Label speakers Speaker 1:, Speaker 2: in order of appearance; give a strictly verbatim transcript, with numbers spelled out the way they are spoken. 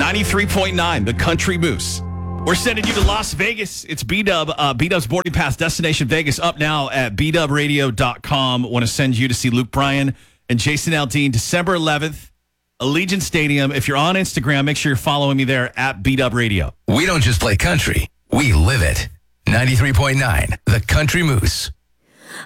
Speaker 1: ninety-three point nine, the Country Moose. We're sending you to Las Vegas. It's B-Dub, uh, B-Dub's boarding pass, Destination Vegas, up now at b dub radio dot com. Want to send you to see Luke Bryan and Jason Aldean December eleventh, Allegiant Stadium. If you're on Instagram, make sure you're following me there at B-Dub Radio.
Speaker 2: We don't just play country, we live it. ninety-three point nine, the Country Moose.